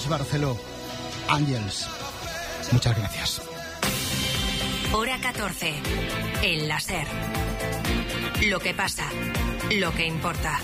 Àngels Barceló. Àngels, muchas gracias. Hora 14. El láser. Lo que pasa, lo que importa.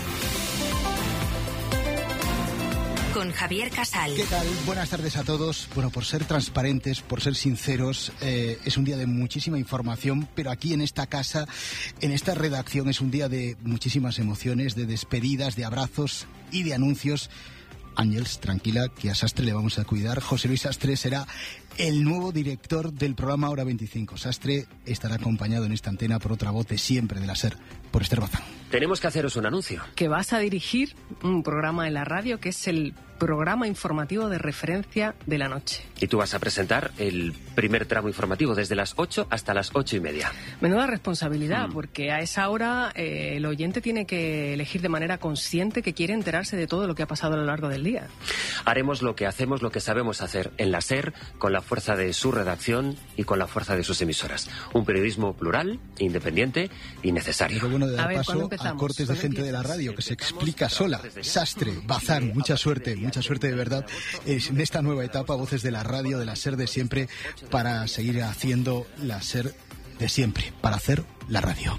Con Javier Casal. ¿Qué tal? Buenas tardes a todos. Bueno, por ser transparentes, por ser sinceros, es un día de muchísima información, pero aquí en esta casa, en esta redacción, es un día de muchísimas emociones, de despedidas, de abrazos y de anuncios. Àngels, tranquila, que a Sastre le vamos a cuidar. José Luis Sastre será el nuevo director del programa Hora 25. Sastre estará acompañado en esta antena por otra voz de siempre de la SER, por Esther Bazán. Tenemos que haceros un anuncio. Que vas a dirigir un programa en la radio que es el programa informativo de referencia de la noche. Y tú vas a presentar el primer tramo informativo desde las 8 hasta las 8:30. Menuda responsabilidad, porque a esa hora el oyente tiene que elegir de manera consciente que quiere enterarse de todo lo que ha pasado a lo largo del día. Haremos lo que hacemos, lo que sabemos hacer en la SER, con la fuerza de su redacción y con la fuerza de sus emisoras. Un periodismo plural, independiente y necesario. Pero bueno, de dar paso a cortes de gente de la radio que se explica sola. Sastre, Bazán, mucha suerte de verdad en esta nueva etapa, voces de la radio, de la SER de siempre, para seguir haciendo la SER de siempre, para hacer la radio.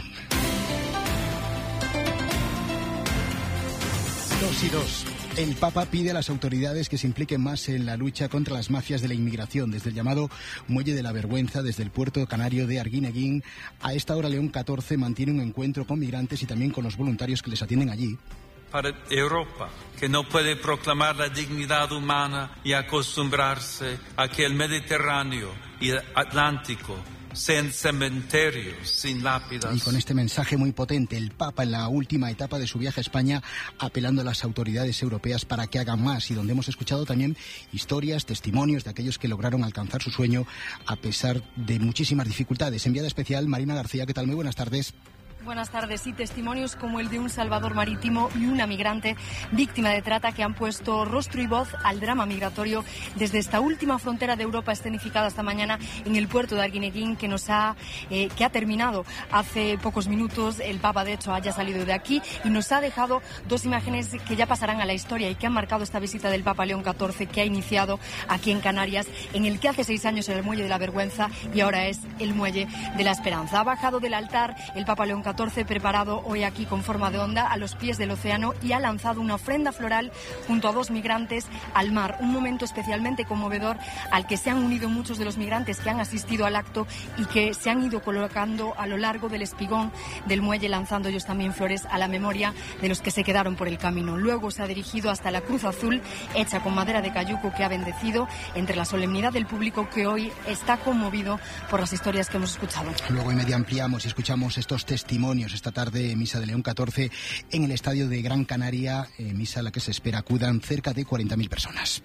2 y 2. El Papa pide a las autoridades que se impliquen más en la lucha contra las mafias de la inmigración, desde el llamado Muelle de la Vergüenza, desde el puerto canario de Arguineguín. A esta hora León XIV mantiene un encuentro con migrantes y también con los voluntarios que les atienden allí. Para Europa, que no puede proclamar la dignidad humana y acostumbrarse a que el Mediterráneo y el Atlántico sean cementerios sin lápidas. Y con este mensaje muy potente, el Papa en la última etapa de su viaje a España, apelando a las autoridades europeas para que hagan más, y donde hemos escuchado también historias, testimonios de aquellos que lograron alcanzar su sueño a pesar de muchísimas dificultades. Enviada especial, Marina García, ¿qué tal? Muy buenas tardes. Buenas tardes. Y testimonios como el de un salvador marítimo y una migrante víctima de trata que han puesto rostro y voz al drama migratorio desde esta última frontera de Europa escenificada esta mañana en el puerto de Arguineguín, que ha terminado hace pocos minutos. El Papa, de hecho, haya salido de aquí y nos ha dejado 2 imágenes que ya pasarán a la historia y que han marcado esta visita del Papa León XIV, que ha iniciado aquí en Canarias, en el que hace 6 años era el Muelle de la Vergüenza y ahora es el Muelle de la Esperanza. Ha bajado del altar el Papa León XIV, preparado hoy aquí con forma de onda a los pies del océano, y ha lanzado una ofrenda floral junto a 2 migrantes al mar. Un momento especialmente conmovedor al que se han unido muchos de los migrantes que han asistido al acto y que se han ido colocando a lo largo del espigón del muelle, lanzando ellos también flores a la memoria de los que se quedaron por el camino. Luego se ha dirigido hasta la cruz azul hecha con madera de cayuco, que ha bendecido entre la solemnidad del público, que hoy está conmovido por las historias que hemos escuchado. Luego en media ampliamos y escuchamos estos testimonios esta tarde, misa de León XIV en el estadio de Gran Canaria, misa a la que se espera acudan cerca de 40.000 personas.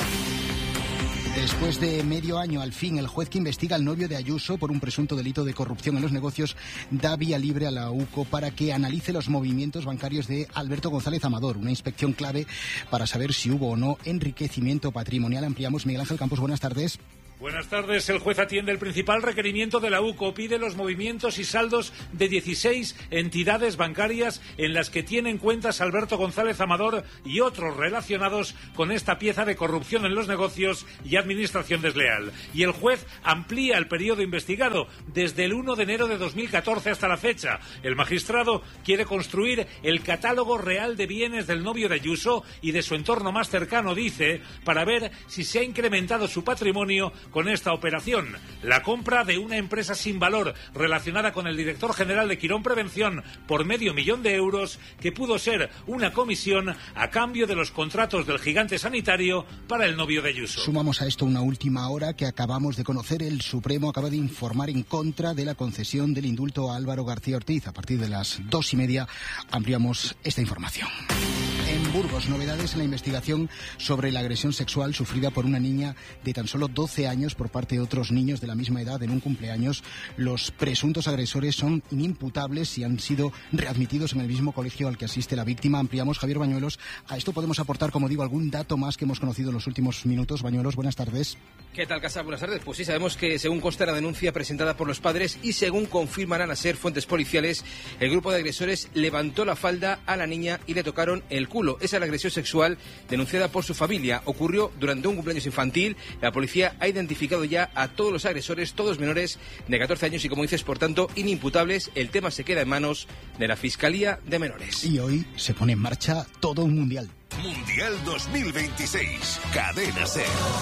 Después de medio año, al fin, el juez que investiga al novio de Ayuso por un presunto delito de corrupción en los negocios da vía libre a la UCO para que analice los movimientos bancarios de Alberto González Amador, una inspección clave para saber si hubo o no enriquecimiento patrimonial. Ampliamos. Miguel Ángel Campos, buenas tardes. Buenas tardes. El juez atiende el principal requerimiento de la UCO. Pide los movimientos y saldos de 16 entidades bancarias en las que tienen cuentas Alberto González Amador y otros relacionados con esta pieza de corrupción en los negocios y administración desleal. Y el juez amplía el periodo investigado desde el 1 de enero de 2014 hasta la fecha. El magistrado quiere construir el catálogo real de bienes del novio de Ayuso y de su entorno más cercano, dice, para ver si se ha incrementado su patrimonio con esta operación. La compra de una empresa sin valor relacionada con el director general de Quirón Prevención por $500,000 euros, que pudo ser una comisión a cambio de los contratos del gigante sanitario para el novio de Ayuso. Sumamos a esto una última hora que acabamos de conocer. El Supremo acaba de informar en contra de la concesión del indulto a Álvaro García Ortiz. A partir de las 2:30 ampliamos esta información. En Burgos, novedades en la investigación sobre la agresión sexual sufrida por una niña de tan solo 12 años años por parte de otros niños de la misma edad en un cumpleaños. Los presuntos agresores son inimputables y han sido readmitidos en el mismo colegio al que asiste la víctima. Ampliamos, Javier Bañuelos. A esto podemos aportar, como digo, algún dato más que hemos conocido en los últimos minutos. Bañuelos, buenas tardes. ¿Qué tal, Casal? Buenas tardes. Pues sí, sabemos que según consta la denuncia presentada por los padres y según confirmarán a ser fuentes policiales, el grupo de agresores levantó la falda a la niña y le tocaron el culo. Esa es la agresión sexual denunciada por su familia. Ocurrió durante un cumpleaños infantil. La policía ha identificado ya a todos los agresores, todos menores de 14 años y, como dices, por tanto, inimputables. El tema se queda en manos de la Fiscalía de Menores. Y hoy se pone en marcha todo un mundial. Mundial 2026, Cadena SER.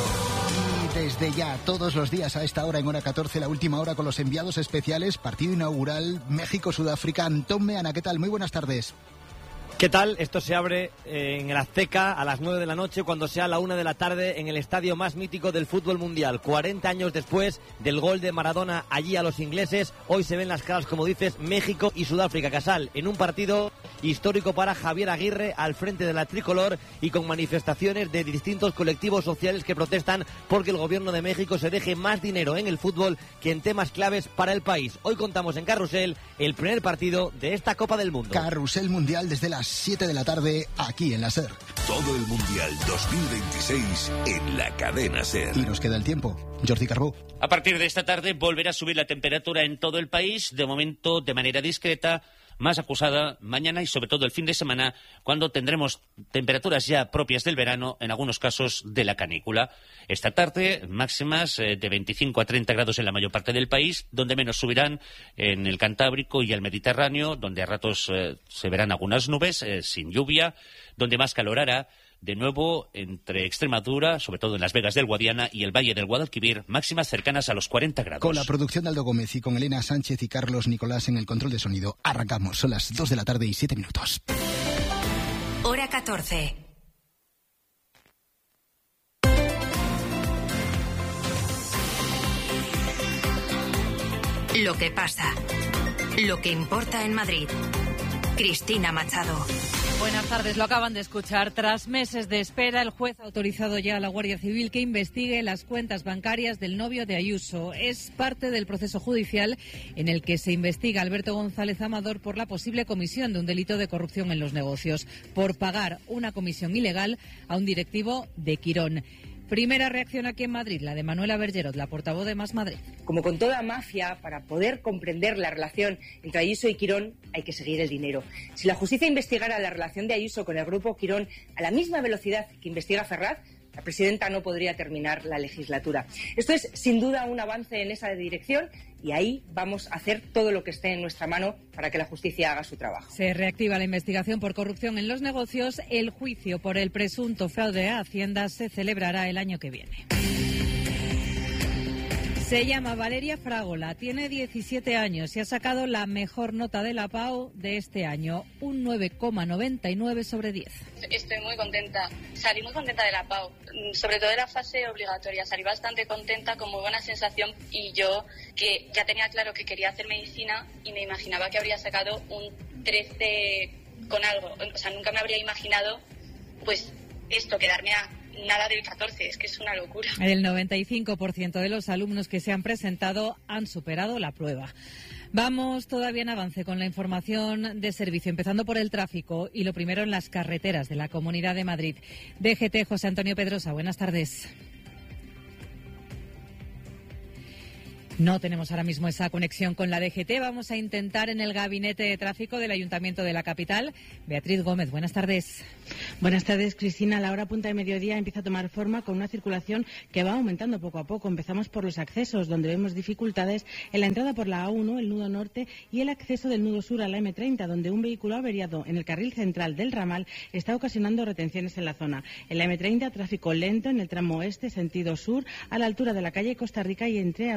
Y desde ya, todos los días a esta hora, en hora 14, la última hora con los enviados especiales, partido inaugural, México-Sudáfrica. Antón Meana, ¿qué tal? Muy buenas tardes. ¿Qué tal? Esto se abre en el Azteca a las 9 de la noche, cuando sea la 1 de la tarde, en el estadio más mítico del fútbol mundial. 40 años después del gol de Maradona allí a los ingleses, hoy se ven las caras, como dices, México y Sudáfrica. Casal, en un partido histórico para Javier Aguirre al frente de la tricolor y con manifestaciones de distintos colectivos sociales que protestan porque el gobierno de México se deje más dinero en el fútbol que en temas claves para el país. Hoy contamos en Carrusel el primer partido de esta Copa del Mundo. Carrusel Mundial desde las 7 de la tarde, aquí en la SER. Todo el Mundial 2026 en la Cadena SER. Y nos queda el tiempo. Jordi Carbó. A partir de esta tarde volverá a subir la temperatura en todo el país, de momento de manera discreta, más acusada mañana y sobre todo el fin de semana, cuando tendremos temperaturas ya propias del verano, en algunos casos de la canícula. Esta tarde, máximas de 25 a 30 grados en la mayor parte del país, donde menos subirán en el Cantábrico y el Mediterráneo, donde a ratos se verán algunas nubes, sin lluvia, donde más calor hará. De nuevo, entre Extremadura, sobre todo en Las Vegas del Guadiana y el Valle del Guadalquivir, máximas cercanas a los 40 grados. Con la producción de Aldo Gómez y con Elena Sánchez y Carlos Nicolás en el control de sonido, arrancamos. Son las 2 de la tarde y 7 minutos. Hora 14. Lo que pasa. Lo que importa en Madrid. Cristina Machado. Buenas tardes, lo acaban de escuchar. Tras meses de espera, el juez ha autorizado ya a la Guardia Civil que investigue las cuentas bancarias del novio de Ayuso. Es parte del proceso judicial en el que se investiga a Alberto González Amador por la posible comisión de un delito de corrupción en los negocios, por pagar una comisión ilegal a un directivo de Quirón. Primera reacción aquí en Madrid, la de Manuela Bergerot, la portavoz de Más Madrid. Como con toda mafia, para poder comprender la relación entre Ayuso y Quirón hay que seguir el dinero. Si la justicia investigara la relación de Ayuso con el grupo Quirón a la misma velocidad que investiga Ferraz, la presidenta no podría terminar la legislatura. Esto es, sin duda, un avance en esa dirección y ahí vamos a hacer todo lo que esté en nuestra mano para que la justicia haga su trabajo. Se reactiva la investigación por corrupción en los negocios. El juicio por el presunto fraude a Hacienda se celebrará el año que viene. Se llama Valeria Fragola, tiene 17 años y ha sacado la mejor nota de la PAO de este año, un 9,99 sobre 10. Estoy muy contenta, salí muy contenta de la PAO, sobre todo de la fase obligatoria, salí bastante contenta, con muy buena sensación y yo que ya tenía claro que quería hacer medicina y me imaginaba que habría sacado un 13 con algo, o sea, nunca me habría imaginado pues esto, quedarme a nada del 14, es que es una locura. El 95% de los alumnos que se han presentado han superado la prueba. Vamos todavía en avance con la información de servicio, empezando por el tráfico y lo primero en las carreteras de la Comunidad de Madrid. DGT, José Antonio Pedrosa, buenas tardes. No tenemos ahora mismo esa conexión con la DGT. Vamos a intentar en el gabinete de tráfico del Ayuntamiento de la capital. Beatriz Gómez, buenas tardes. Buenas tardes, Cristina. La hora punta de mediodía empieza a tomar forma con una circulación que va aumentando poco a poco. Empezamos por los accesos, donde vemos dificultades en la entrada por la A1, el nudo norte, y el acceso del nudo sur a la M30, donde un vehículo averiado en el carril central del ramal está ocasionando retenciones en la zona. En la M30, tráfico lento en el tramo oeste, sentido sur, a la altura de la calle Costa Rica y entre Avenida de América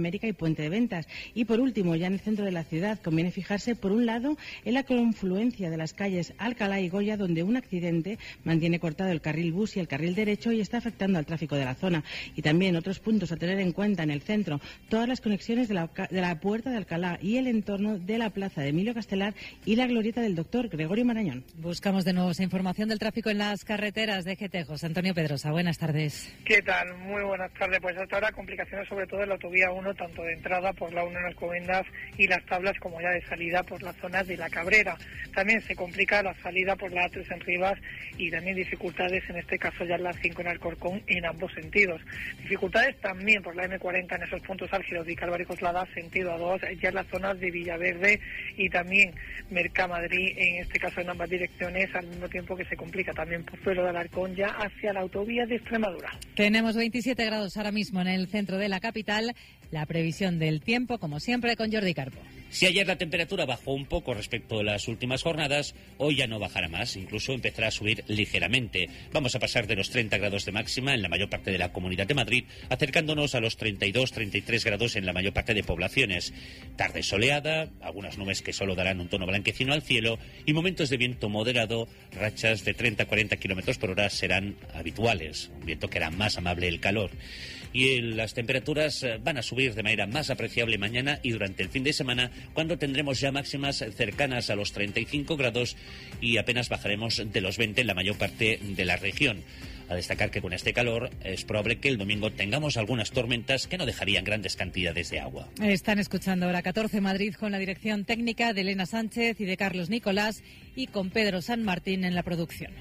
América y Puente de Ventas. Y por último, ya en el centro de la ciudad, conviene fijarse, por un lado, en la confluencia de las calles Alcalá y Goya, donde un accidente mantiene cortado el carril bus y el carril derecho y está afectando al tráfico de la zona. Y también otros puntos a tener en cuenta en el centro, todas las conexiones de la Puerta de Alcalá y el entorno de la plaza de Emilio Castelar y la glorieta del doctor Gregorio Marañón. Buscamos de nuevo esa información del tráfico en las carreteras de GT. José Antonio Pedrosa, buenas tardes. ¿Qué tal? Muy buenas tardes. Pues hasta ahora complicaciones sobre todo en la autovía 1, tanto de entrada por la 1 en Alcobendas y Las Tablas como ya de salida por la zona de La Cabrera. También se complica la salida por la A3 en Rivas y también dificultades en este caso ya en la 5 en Alcorcón en ambos sentidos. Dificultades también por la M40 en esos puntos álgidos de Calvario Coslada, sentido A2, ya en las zonas de Villaverde y también Mercamadrid, en este caso en ambas direcciones, al mismo tiempo que se complica también por Pueblo de Alarcón ya hacia la autovía de Extremadura. Tenemos 27 grados ahora mismo en el centro de la capital. La previsión del tiempo, como siempre, con Jordi Carpo. Si ayer la temperatura bajó un poco respecto a las últimas jornadas, hoy ya no bajará más, incluso empezará a subir ligeramente. Vamos a pasar de los 30 grados de máxima en la mayor parte de la Comunidad de Madrid, acercándonos a los 32-33 grados en la mayor parte de poblaciones. Tarde soleada, algunas nubes que solo darán un tono blanquecino al cielo y momentos de viento moderado, rachas de 30-40 kilómetros por hora serán habituales, un viento que hará más amable el calor. Y las temperaturas van a subir de manera más apreciable mañana y durante el fin de semana, cuando tendremos ya máximas cercanas a los 35 grados y apenas bajaremos de los 20 en la mayor parte de la región. A destacar que con este calor es probable que el domingo tengamos algunas tormentas que no dejarían grandes cantidades de agua. Están escuchando ahora 14 Madrid con la dirección técnica de Elena Sánchez y de Carlos Nicolás y con Pedro San Martín en la producción.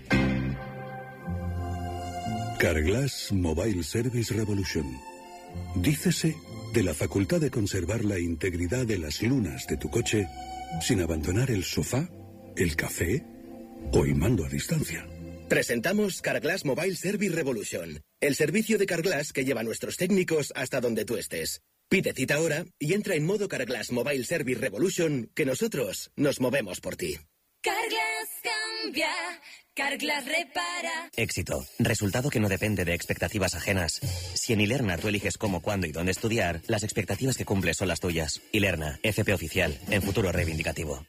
Carglass Mobile Service Revolution. Dícese de la facultad de conservar la integridad de las lunas de tu coche sin abandonar el sofá, el café o el mando a distancia. Presentamos Carglass Mobile Service Revolution, el servicio de Carglass que lleva a nuestros técnicos hasta donde tú estés. Pide cita ahora y entra en modo Carglass Mobile Service Revolution, que nosotros nos movemos por ti. Carglass cambia, Carglass repara. Éxito. Resultado que no depende de expectativas ajenas. Si en Ilerna tú eliges cómo, cuándo y dónde estudiar, las expectativas que cumples son las tuyas. Ilerna, FP oficial, en futuro reivindicativo.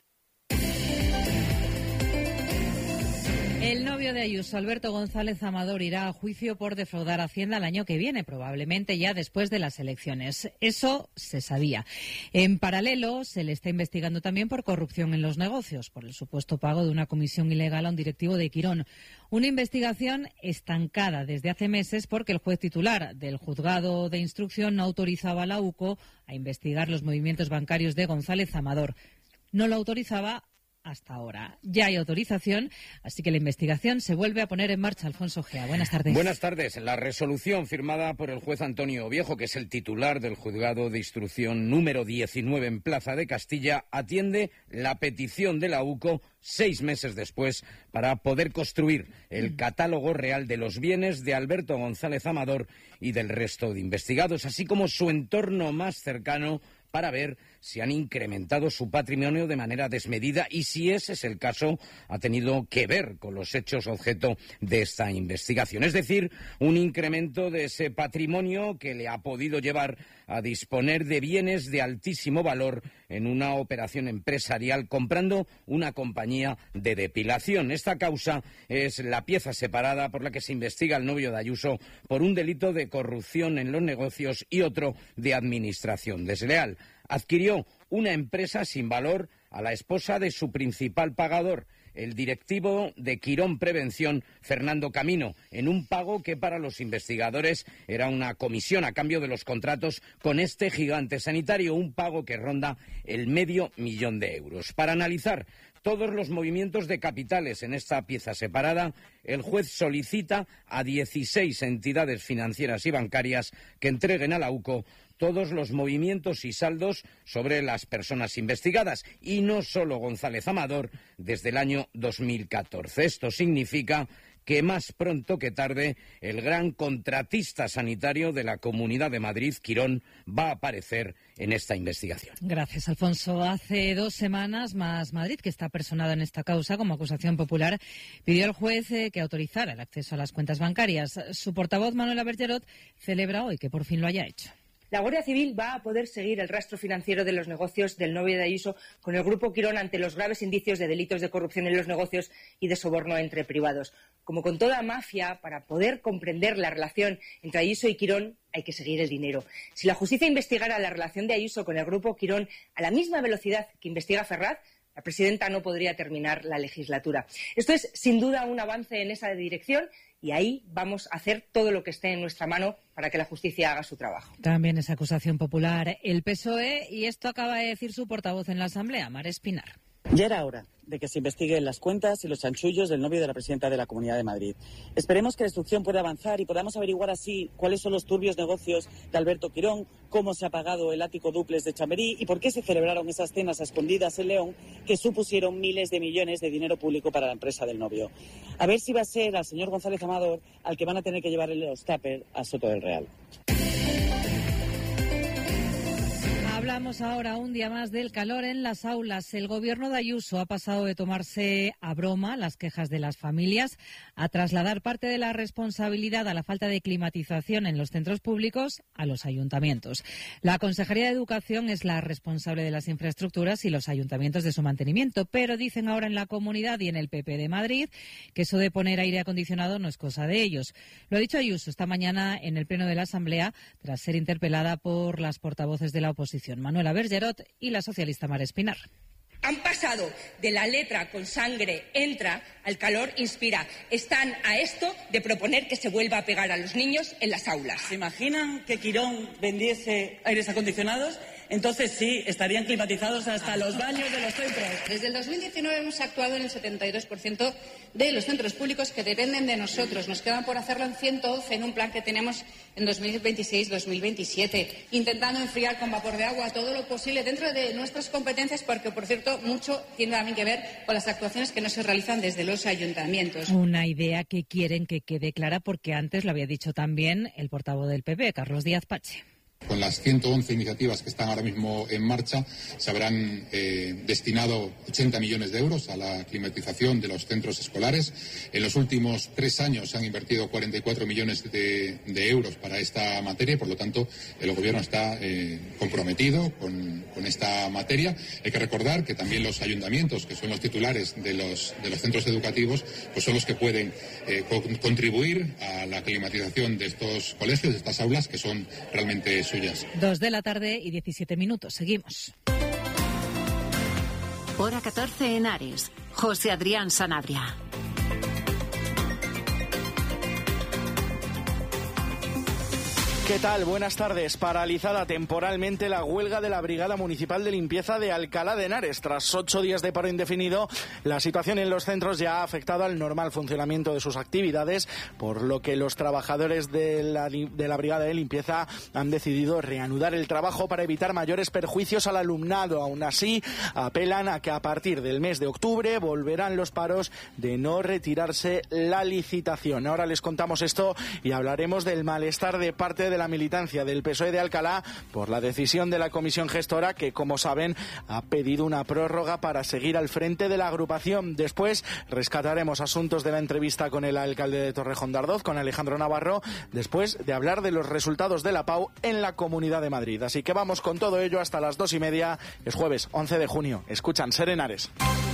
El novio de Ayuso, Alberto González Amador, irá a juicio por defraudar a Hacienda el año que viene, probablemente ya después de las elecciones. Eso se sabía. En paralelo, se le está investigando también por corrupción en los negocios, por el supuesto pago de una comisión ilegal a un directivo de Quirón. Una investigación estancada desde hace meses porque el juez titular del juzgado de instrucción no autorizaba a la UCO a investigar los movimientos bancarios de González Amador. No lo autorizaba hasta ahora. Ya hay autorización, así que la investigación se vuelve a poner en marcha. Alfonso Gea, buenas tardes. Buenas tardes. La resolución firmada por el juez Antonio Viejo, que es el titular del juzgado de instrucción número 19 en Plaza de Castilla, atiende la petición de la UCO 6 meses después para poder construir el catálogo real de los bienes de Alberto González Amador y del resto de investigados, así como su entorno más cercano, para ver si han incrementado su patrimonio de manera desmedida y, si ese es el caso, ha tenido que ver con los hechos objeto de esta investigación. Es decir, un incremento de ese patrimonio que le ha podido llevar a disponer de bienes de altísimo valor en una operación empresarial comprando una compañía de depilación. Esta causa es la pieza separada por la que se investiga al novio de Ayuso por un delito de corrupción en los negocios y otro de administración desleal. Adquirió una empresa sin valor a la esposa de su principal pagador, el directivo de Quirón Prevención, Fernando Camino, en un pago que para los investigadores era una comisión a cambio de los contratos con este gigante sanitario, un pago que ronda el $500,000 de euros. Para analizar todos los movimientos de capitales en esta pieza separada, el juez solicita a 16 entidades financieras y bancarias que entreguen a la UCO todos los movimientos y saldos sobre las personas investigadas, y no solo González Amador, desde el año 2014. Esto significa que más pronto que tarde el gran contratista sanitario de la Comunidad de Madrid, Quirón, va a aparecer en esta investigación. Gracias, Alfonso. Hace 2 semanas, Más Madrid, que está personado en esta causa como acusación popular, pidió al juez que autorizara el acceso a las cuentas bancarias. Su portavoz, Manuela Bergerot, celebra hoy que por fin lo haya hecho. La Guardia Civil va a poder seguir el rastro financiero de los negocios del novio de Ayuso con el Grupo Quirón ante los graves indicios de delitos de corrupción en los negocios y de soborno entre privados. Como con toda mafia, para poder comprender la relación entre Ayuso y Quirón hay que seguir el dinero. Si la justicia investigara la relación de Ayuso con el Grupo Quirón a la misma velocidad que investiga Ferraz, la presidenta no podría terminar la legislatura. Esto es, sin duda, un avance en esa dirección y ahí vamos a hacer todo lo que esté en nuestra mano para que la justicia haga su trabajo. También es acusación popular el PSOE y esto acaba de decir su portavoz en la Asamblea, Mar Espinar. Ya era hora de que se investiguen las cuentas y los chanchullos del novio de la presidenta de la Comunidad de Madrid. Esperemos que la instrucción pueda avanzar y podamos averiguar así cuáles son los turbios negocios de Alberto Quirón, cómo se ha pagado el ático dúplex de Chamberí y por qué se celebraron esas cenas a escondidas en León que supusieron miles de millones de dinero público para la empresa del novio. A ver si va a ser al señor González Amador al que van a tener que llevarle los tuppers a Soto del Real. Hablamos ahora un día más del calor en las aulas. El gobierno de Ayuso ha pasado de tomarse a broma las quejas de las familias a trasladar parte de la responsabilidad a la falta de climatización en los centros públicos a los ayuntamientos. La Consejería de Educación es la responsable de las infraestructuras y los ayuntamientos de su mantenimiento, pero dicen ahora en la Comunidad y en el PP de Madrid que eso de poner aire acondicionado no es cosa de ellos. Lo ha dicho Ayuso esta mañana en el Pleno de la Asamblea tras ser interpelada por las portavoces de la oposición, Manuela Bergerot y la socialista Mar Espinar. Han pasado de la letra con sangre entra al calor inspira. Están a esto de proponer que se vuelva a pegar a los niños en las aulas. ¿Se imaginan que Quirón vendiese aires acondicionados? Entonces sí, estarían climatizados hasta los baños de los centros. Desde el 2019 hemos actuado en el 72% de los centros públicos que dependen de nosotros. Nos quedan por hacerlo en 111 en un plan que tenemos en 2026-2027, intentando enfriar con vapor de agua todo lo posible dentro de nuestras competencias, porque, por cierto, mucho tiene también que ver con las actuaciones que no se realizan desde los ayuntamientos. Una idea que quieren que quede clara porque antes lo había dicho también el portavoz del PP, Carlos Díaz Pache. Con las 111 iniciativas que están ahora mismo en marcha, se habrán destinado 80 millones de euros a la climatización de los centros escolares. En los últimos 3 años se han invertido 44 millones de euros para esta materia y, por lo tanto, el Gobierno está comprometido con esta materia. Hay que recordar que también los ayuntamientos, que son los titulares de los centros educativos, pues son los que pueden contribuir a la climatización de estos colegios, de estas aulas, que son realmente suyas. 2 de la tarde y 17 minutos. Seguimos. Hora 14 en Ares. José Adrián Sanabria. ¿Qué tal? Buenas tardes. Paralizada temporalmente la huelga de la Brigada Municipal de Limpieza de Alcalá de Henares. Tras 8 días de paro indefinido, la situación en los centros ya ha afectado al normal funcionamiento de sus actividades, por lo que los trabajadores de la Brigada de Limpieza han decidido reanudar el trabajo para evitar mayores perjuicios al alumnado. Aún así, apelan a que a partir del mes de octubre volverán los paros de no retirarse la licitación. Ahora les contamos esto y hablaremos del malestar de parte de la militancia del PSOE de Alcalá por la decisión de la comisión gestora que, como saben, ha pedido una prórroga para seguir al frente de la agrupación. Después rescataremos asuntos de la entrevista con el alcalde de Torrejón de Ardoz, con Alejandro Navarro, después de hablar de los resultados de la PAU en la Comunidad de Madrid. Así que vamos con todo ello hasta las 2:30. Es jueves 11 de junio. Escuchan Ser Henares.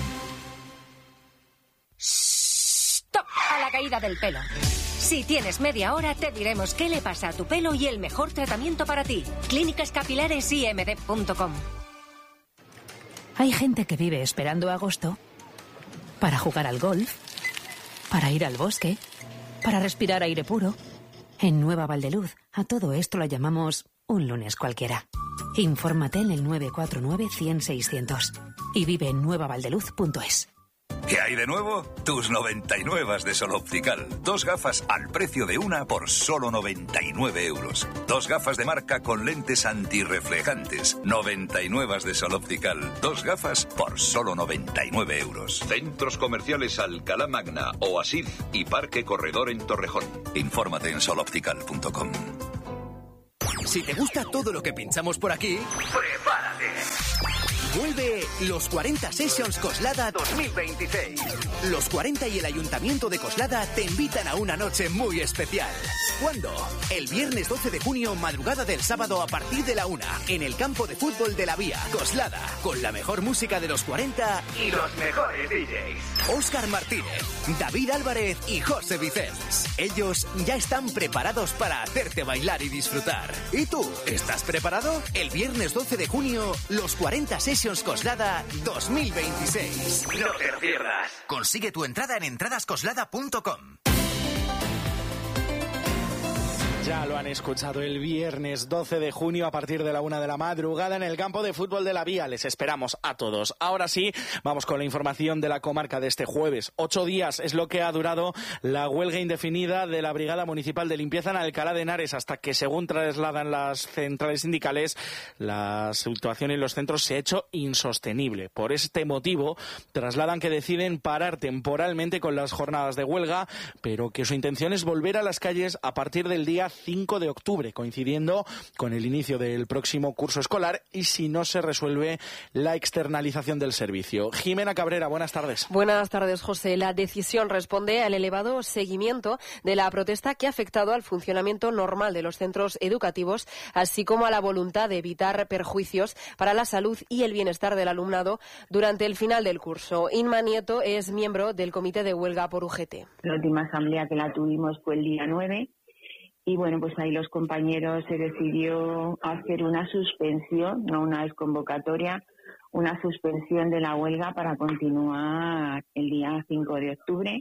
¡Stop! A la caída del pelo. Si tienes media hora, te diremos qué le pasa a tu pelo y el mejor tratamiento para ti. clínicascapilaresimd.com. Hay gente que vive esperando agosto para jugar al golf, para ir al bosque, para respirar aire puro. En Nueva Valdeluz, a todo esto lo llamamos un lunes cualquiera. Infórmate en el 949-100-600 y vive en nuevavaldeluz.es. ¿Qué hay de nuevo? Tus 99 de Sol Optical. 2 gafas al precio de una por solo 99 euros. 2 gafas de marca con lentes antirreflejantes. 99 de Sol Optical. 2 gafas por solo 99 euros. Centros comerciales Alcalá Magna, Oasis y Parque Corredor en Torrejón. Infórmate en soloptical.com. Si te gusta todo lo que pinchamos por aquí, prepárate. Vuelve los 40 Sessions Coslada 2026. Los 40 y el Ayuntamiento de Coslada te invitan a una noche muy especial. ¿Cuándo? El viernes 12 de junio, madrugada del sábado a partir de la 1, en el campo de fútbol de la Vía, Coslada, con la mejor música de los 40 y los mejores DJs. Óscar Martínez, David Álvarez y José Vicens. Ellos ya están preparados para hacerte bailar y disfrutar. ¿Y tú? ¿Estás preparado? El viernes 12 de junio, los 40 Sessions Coslada 2026. No te lo pierdas. Consigue tu entrada en entradascoslada.com. Ya lo han escuchado, el viernes 12 de junio a partir de la 1 de la madrugada en el campo de fútbol de la Vía. Les esperamos a todos. Ahora sí, vamos con la información de la comarca de este jueves. 8 días es lo que ha durado la huelga indefinida de la Brigada Municipal de Limpieza en Alcalá de Henares, hasta que, según trasladan las centrales sindicales, la situación en los centros se ha hecho insostenible. Por este motivo, trasladan que deciden parar temporalmente con las jornadas de huelga, pero que su intención es volver a las calles a partir del día 5 de octubre, coincidiendo con el inicio del próximo curso escolar y si no se resuelve la externalización del servicio. Jimena Cabrera, buenas tardes. Buenas tardes, José. La decisión responde al elevado seguimiento de la protesta que ha afectado al funcionamiento normal de los centros educativos, así como a la voluntad de evitar perjuicios para la salud y el bienestar del alumnado durante el final del curso. Inma Nieto es miembro del Comité de Huelga por UGT. La última asamblea que la tuvimos fue el día 9. Y bueno, pues ahí los compañeros se decidió hacer una suspensión, no una desconvocatoria, una suspensión de la huelga para continuar el día 5 de octubre.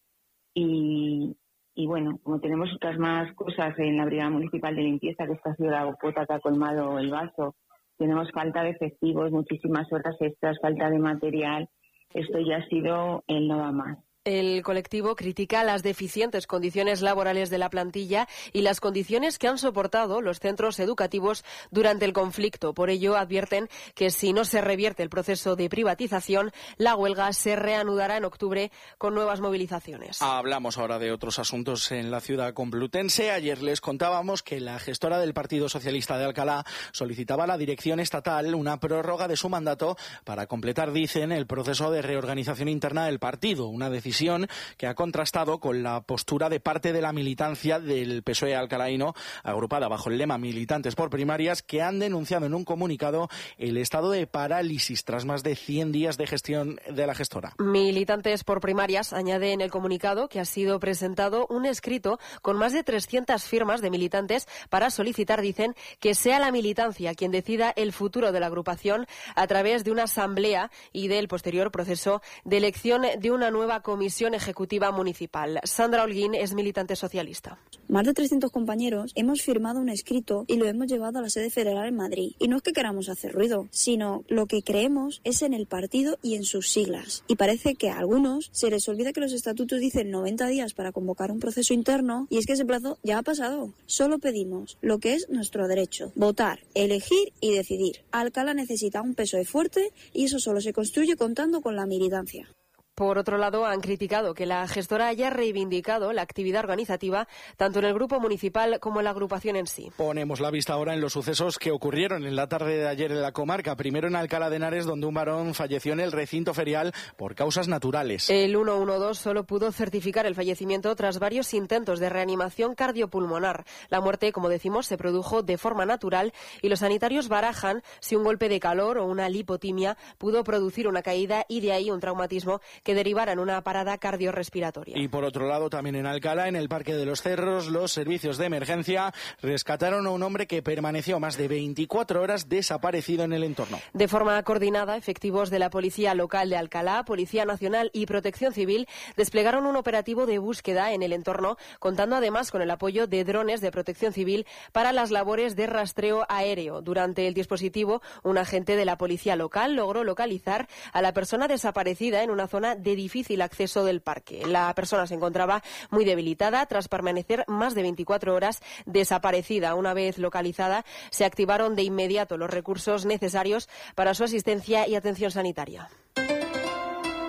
Y bueno, como tenemos otras más cosas en la Brigada Municipal de Limpieza, que esta ha sido la gota que ha colmado el vaso, tenemos falta de efectivos, muchísimas horas extras, falta de material, esto ya ha sido el no va más. El colectivo critica las deficientes condiciones laborales de la plantilla y las condiciones que han soportado los centros educativos durante el conflicto. Por ello, advierten que si no se revierte el proceso de privatización, la huelga se reanudará en octubre con nuevas movilizaciones. Hablamos ahora de otros asuntos en la ciudad complutense. Ayer les contábamos que la gestora del Partido Socialista de Alcalá solicitaba a la dirección estatal una prórroga de su mandato para completar, dicen, el proceso de reorganización interna del partido. Una decisión que ha contrastado con la postura de parte de la militancia del PSOE alcalaíno, agrupada bajo el lema Militantes por Primarias, que han denunciado en un comunicado el estado de parálisis tras más de 100 días de gestión de la gestora. Militantes por Primarias añade en el comunicado que ha sido presentado un escrito con más de 300 firmas de militantes para solicitar, dicen, que sea la militancia quien decida el futuro de la agrupación a través de una asamblea y del posterior proceso de elección de una nueva comisión ejecutiva municipal. Sandra Holguín es militante socialista. Más de 300 compañeros hemos firmado un escrito y lo hemos llevado a la sede federal en Madrid. Y no es que queramos hacer ruido, sino lo que creemos es en el partido y en sus siglas. Y parece que a algunos se les olvida que los estatutos dicen 90 días para convocar un proceso interno y es que ese plazo ya ha pasado. Solo pedimos lo que es nuestro derecho: votar, elegir y decidir. Alcalá necesita un PSOE fuerte y eso solo se construye contando con la militancia. Por otro lado, han criticado que la gestora haya reivindicado la actividad organizativa tanto en el grupo municipal como en la agrupación en sí. Ponemos la vista ahora en los sucesos que ocurrieron en la tarde de ayer en la comarca. Primero en Alcalá de Henares, donde un varón falleció en el recinto ferial por causas naturales. El 112 solo pudo certificar el fallecimiento tras varios intentos de reanimación cardiopulmonar. La muerte, como decimos, se produjo de forma natural y los sanitarios barajan si un golpe de calor o una lipotimia pudo producir una caída y de ahí un traumatismo que derivara en una parada cardiorrespiratoria. Y por otro lado, también en Alcalá, en el Parque de los Cerros, los servicios de emergencia rescataron a un hombre que permaneció más de 24 horas desaparecido en el entorno. De forma coordinada, efectivos de la Policía Local de Alcalá, Policía Nacional y Protección Civil desplegaron un operativo de búsqueda en el entorno, contando además con el apoyo de drones de Protección Civil para las labores de rastreo aéreo. Durante el dispositivo, un agente de la Policía Local logró localizar a la persona desaparecida en una zona de difícil acceso del parque. La persona se encontraba muy debilitada tras permanecer más de 24 horas desaparecida. Una vez localizada, se activaron de inmediato los recursos necesarios para su asistencia y atención sanitaria.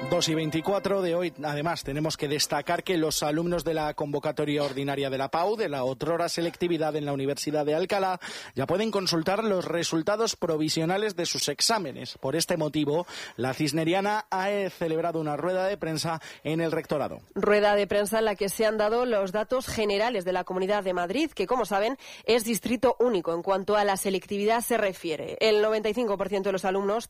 2:24 de hoy. Además, tenemos que destacar que los alumnos de la convocatoria ordinaria de la PAU, de la otrora selectividad en la Universidad de Alcalá, ya pueden consultar los resultados provisionales de sus exámenes. Por este motivo, la Cisneriana ha celebrado una rueda de prensa en el rectorado. Rueda de prensa en la que se han dado los datos generales de la Comunidad de Madrid, que, como saben, es distrito único en cuanto a la selectividad se refiere. El 95% de los alumnos,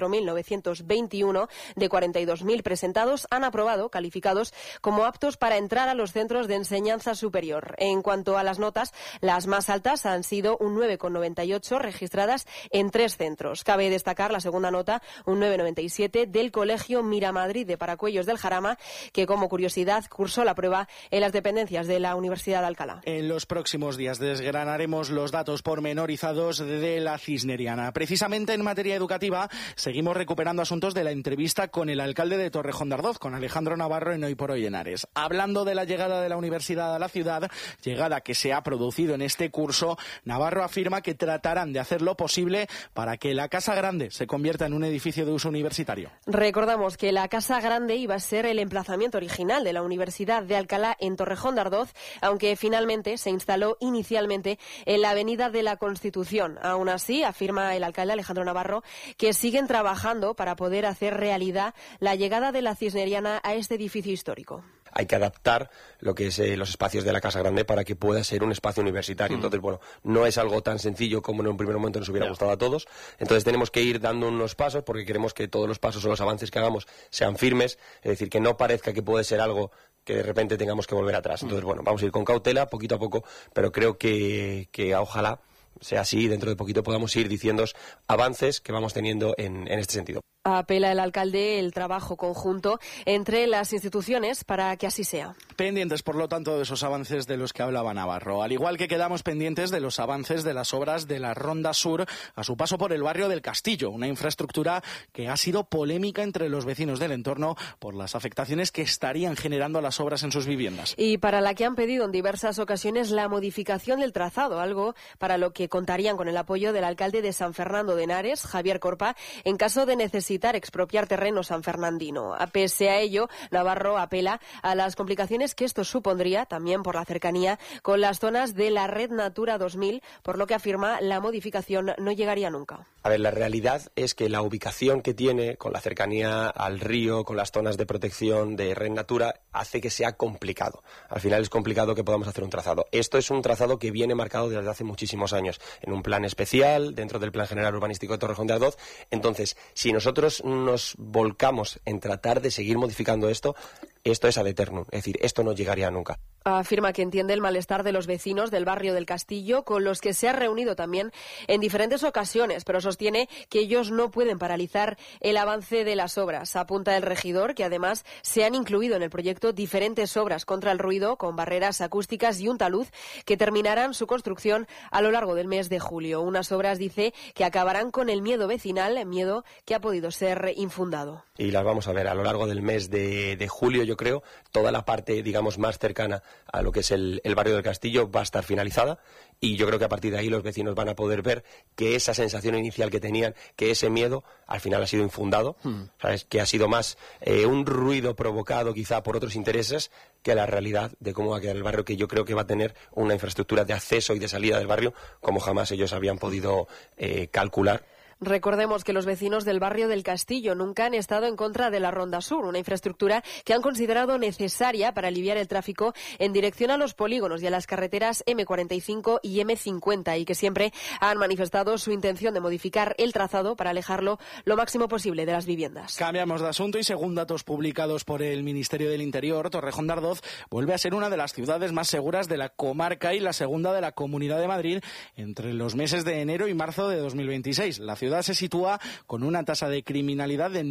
34.921 de 42.000 presentados, han aprobado, calificados como aptos para entrar a los centros de enseñanza superior. En cuanto a las notas, las más altas han sido un 9,98 registradas en 3 centros. Cabe destacar la segunda nota, un 9,97 del Colegio Miramadrid de Paracuellos del Jarama, que como curiosidad cursó la prueba en las dependencias de la Universidad de Alcalá. En los próximos días desgranaremos los datos pormenorizados de la Cisneriana. Precisamente en materia educativa seguimos recuperando asuntos de la entrevista con el alcalde de Torrejón de Ardoz, con Alejandro Navarro, en Hoy por Hoy Henares. Hablando de la llegada de la universidad a la ciudad, llegada que se ha producido en este curso, Navarro afirma que tratarán de hacer lo posible para que la Casa Grande se convierta en un edificio de uso universitario. Recordamos que la Casa Grande iba a ser el emplazamiento original de la Universidad de Alcalá en Torrejón de Ardoz, aunque finalmente se instaló inicialmente en la Avenida de la Constitución. Aún así, afirma el alcalde Alejandro Navarro que siguen trabajando para poder hacer realidad la llegada de la Cisneriana a este edificio histórico. Hay que adaptar lo que es los espacios de la Casa Grande para que pueda ser un espacio universitario. Entonces, bueno, no es algo tan sencillo como en un primer momento nos hubiera gustado a todos. Entonces tenemos que ir dando unos pasos porque queremos que todos los pasos o los avances que hagamos sean firmes, es decir, que no parezca que puede ser algo que de repente tengamos que volver atrás. Entonces, bueno, vamos a ir con cautela, poquito a poco, pero creo que ojalá sea así, dentro de poquito podamos ir diciendo avances que vamos teniendo en este sentido. Apela el alcalde el trabajo conjunto entre las instituciones para que así sea. Pendientes, por lo tanto, de esos avances de los que hablaba Navarro. Al igual que quedamos pendientes de los avances de las obras de la Ronda Sur a su paso por el barrio del Castillo, una infraestructura que ha sido polémica entre los vecinos del entorno por las afectaciones que estarían generando las obras en sus viviendas. Y para la que han pedido en diversas ocasiones la modificación del trazado, algo para lo que contarían con el apoyo del alcalde de San Fernando de Henares, Javier Corpa, en caso de necesitar expropiar terreno sanfernandino. Pese a ello, Navarro apela a las complicaciones que esto supondría, también por la cercanía con las zonas de la Red Natura 2000, por lo que afirma la modificación no llegaría nunca. A ver, la realidad es que la ubicación que tiene, con la cercanía al río, con las zonas de protección de Red Natura, hace que sea complicado. Al final es complicado que podamos hacer un trazado. Esto es un trazado que viene marcado desde hace muchísimos años, en un plan especial, dentro del Plan General Urbanístico de Torrejón de Ardoz. Entonces, si nosotros nos volcamos en tratar de seguir modificando esto es ad eternum, es decir, esto no llegaría nunca. Afirma que entiende el malestar de los vecinos del barrio del Castillo, con los que se ha reunido también en diferentes ocasiones, pero sostiene que ellos no pueden paralizar el avance de las obras. Apunta el regidor que además se han incluido en el proyecto diferentes obras contra el ruido, con barreras acústicas y un talud, que terminarán su construcción a lo largo del mes de julio. Unas obras, dice, que acabarán con el miedo vecinal, miedo que ha podido ser infundado. Y las vamos a ver a lo largo del mes de julio, yo creo, toda la parte, digamos, más cercana a lo que es el barrio del Castillo va a estar finalizada, y yo creo que a partir de ahí los vecinos van a poder ver que esa sensación inicial que tenían, que ese miedo al final ha sido infundado, ¿sabes? Que ha sido más un ruido provocado quizá por otros intereses que la realidad de cómo va a quedar el barrio, que yo creo que va a tener una infraestructura de acceso y de salida del barrio como jamás ellos habían podido calcular. Recordemos que los vecinos del barrio del Castillo nunca han estado en contra de la Ronda Sur, una infraestructura que han considerado necesaria para aliviar el tráfico en dirección a los polígonos y a las carreteras M45 y M50, y que siempre han manifestado su intención de modificar el trazado para alejarlo lo máximo posible de las viviendas. Cambiamos de asunto y, según datos publicados por el Ministerio del Interior, Torrejón de Ardoz vuelve a ser una de las ciudades más seguras de la comarca y la segunda de la Comunidad de Madrid entre los meses de enero y marzo de 2026. La ciudad se sitúa con una tasa de criminalidad de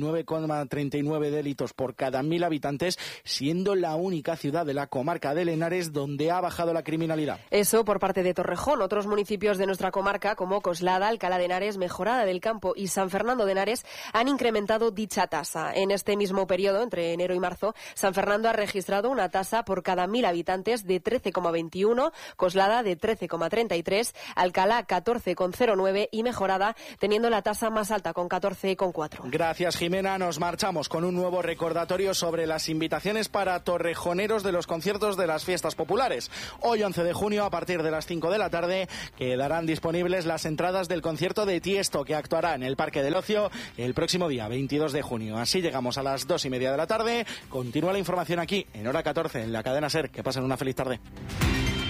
9,39 delitos por cada 1.000 habitantes, siendo la única ciudad de la comarca de Henares donde ha bajado la criminalidad. Eso por parte de Torrejón. Otros municipios de nuestra comarca, como Coslada, Alcalá de Henares, Mejorada del Campo y San Fernando de Henares, han incrementado dicha tasa. En este mismo periodo, entre enero y marzo, San Fernando ha registrado una tasa por cada 1.000 habitantes de 13,21, Coslada de 13,33, Alcalá 14,09 y Mejorada teniendo la tasa más alta, con 14,4. Gracias, Jimena. Nos marchamos con un nuevo recordatorio sobre las invitaciones para torrejoneros de los conciertos de las fiestas populares. Hoy, 11 de junio, a partir de las 5 de la tarde, quedarán disponibles las entradas del concierto de Tiesto, que actuará en el Parque del Ocio el próximo día 22 de junio. Así llegamos a las 2:30 de la tarde. Continúa la información aquí, en hora 14, en la cadena SER. Que pasen una feliz tarde.